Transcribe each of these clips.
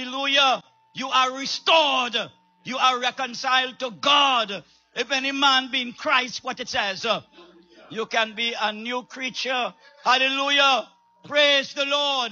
Hallelujah. You are restored. You are reconciled to God. If any man be in Christ, what it says, you can be a new creature. Hallelujah. Praise the Lord.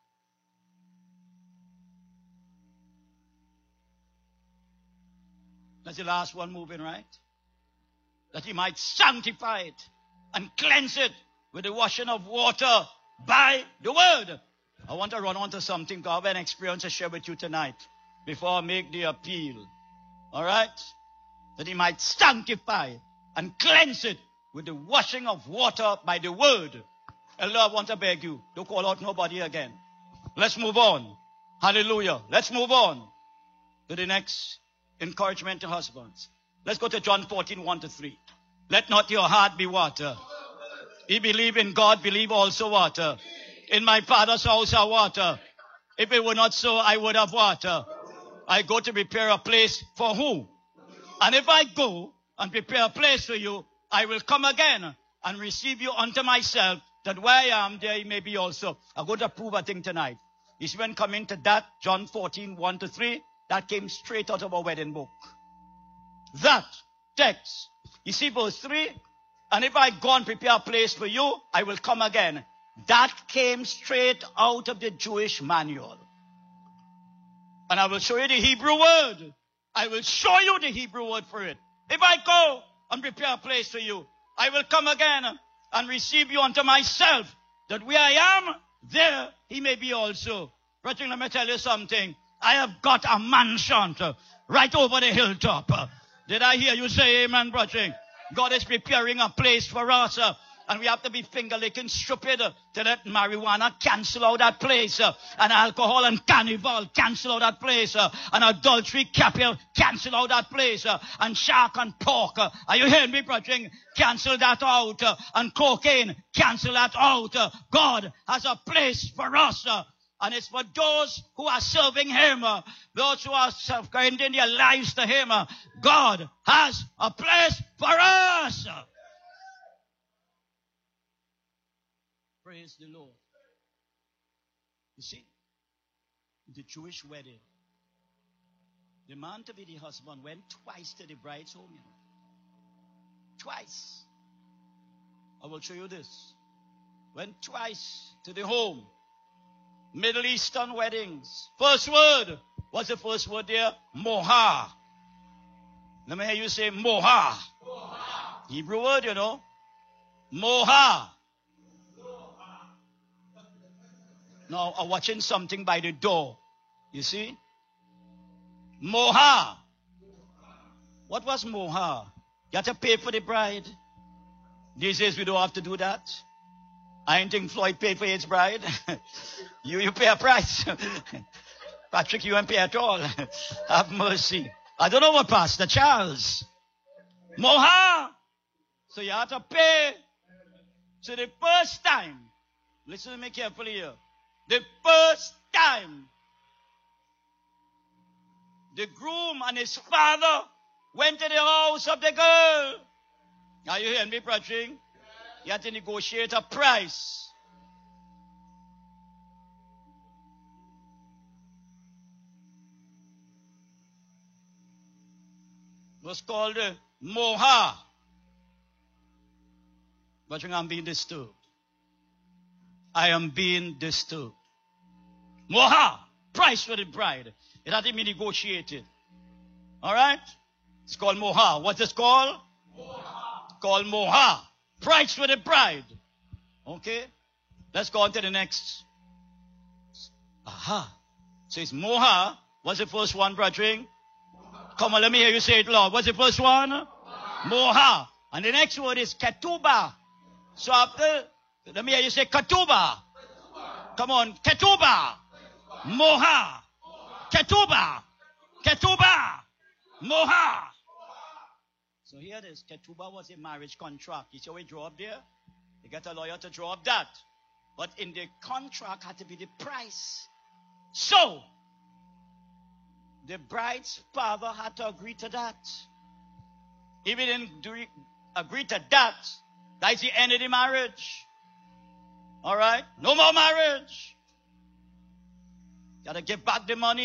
That's the last one moving, right? That he might sanctify it and cleanse it with the washing of water by the word. I want to run on to something. I have an experience to share with you tonight before I make the appeal. All right? That he might sanctify and cleanse it with the washing of water by the word. Elder, I want to beg you, don't call out nobody again. Let's move on. Hallelujah. Let's move on to the next encouragement to husbands. Let's go to John 14, 1-3. Let not your heart be water. Ye believe in God, believe also water. In my Father's house are water. If it were not so, I would have water. I go to prepare a place for who? And if I go and prepare a place for you, I will come again and receive you unto myself, that where I am, there you may be also. I'm going to prove a thing tonight. You see, when coming to that, John 14, 1-3, that came straight out of our wedding book. That text. You see verse 3? And if I go and prepare a place for you, I will come again. That came straight out of the Jewish manual. And I will show you the Hebrew word. I will show you the Hebrew word for it. If I go and prepare a place for you, I will come again and receive you unto myself, that where I am, there he may be also. Brethren, let me tell you something. I have got a mansion right over the hilltop. Did I hear you say amen, brethren? God is preparing a place for us. And we have to be finger-licking stupid to let marijuana cancel out that place. And alcohol and carnival cancel out that place. And adultery cancel out that place. And shark and pork. Are you hearing me, brethren? Cancel that out. And cocaine, cancel that out. God has a place for us. And it's for those who are serving him. Those who are surrendering their lives to him. God has a place for us. Praise the Lord. You see, the Jewish wedding, the man to be the husband went twice to the bride's home. You know. Twice. I will show you this. Went twice to the home. Middle Eastern weddings. First word. What's the first word there? Moha. Let me hear you say moha. Moha. Hebrew word, you know. Moha. Now, I'm watching something by the door. You see? Moha. What was moha? You have to pay for the bride. These days we don't have to do that. I ain't think Floyd paid for his bride. you pay a price. Patrick, you ain't pay at all. Have mercy. I don't know what Pastor Charles. Moha. So you have to pay. So the first time, listen to me carefully here. The first time the groom and his father went to the house of the girl. Are you hearing me, preaching? You had to negotiate a price. It was called moha. But I'm being disturbed. I am being disturbed. Moha, price for the bride. It had to be negotiated. All right? It's called moha. What's this called? Moha. It's called moha. Price for the bride. Okay? Let's go on to the next. Aha. So it's moha. What's the first one, brethren? Come on, let me hear you say it loud. What's the first one? Moha. And the next word is ketuba. So after, let me hear you say ketuba. Come on, ketuba. Moha. Ketuba. Ketuba. Moha. So here it is. Ketuba was a marriage contract. You see how we draw up there? You get a lawyer to draw up that. But in the contract had to be the price. So, the bride's father had to agree to that. If he didn't agree to that, that's the end of the marriage. All right? No more marriage. Got to give back the money.